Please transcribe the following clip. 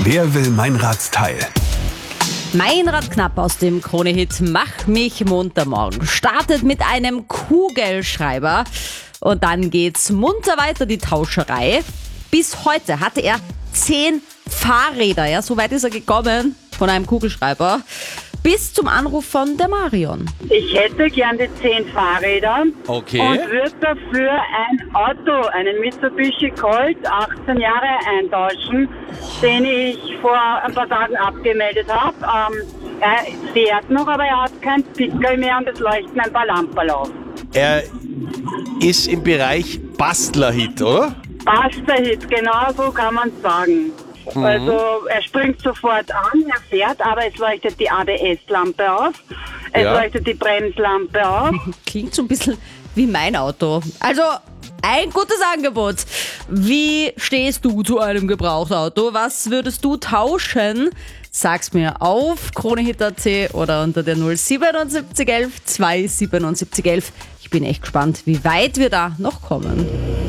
Wer will Meinrads Teil? Meinrad Knapp aus dem Krone-Hit Mach mich munter morgen startet mit einem Kugelschreiber und dann geht's munter weiter, die Tauscherei. Bis heute hatte er 10 Fahrräder, ja, so weit ist er gekommen von einem Kugelschreiber, bis zum Anruf von der Marion. Ich hätte gern die 10 Fahrräder Okay. und würde dafür ein Auto, einen Mitsubishi Colt, 18 Jahre eintauschen, den ich vor ein paar Tagen abgemeldet habe. Er fährt noch, aber er hat kein Pickel mehr und es leuchten ein paar Lampen auf. Er ist im Bereich Bastler-Hit, oder? Bastler-Hit, genau so kann man sagen. Also er springt sofort an, er fährt, aber es leuchtet die ABS-Lampe auf, es Ja. leuchtet die Bremslampe auf. Klingt so ein bisschen wie mein Auto. Also ein gutes Angebot. Wie stehst du zu einem Gebrauchtauto? Was würdest du tauschen? Sag's mir auf kronehit.at oder unter der 07711 27711. Ich bin echt gespannt, wie weit wir da noch kommen.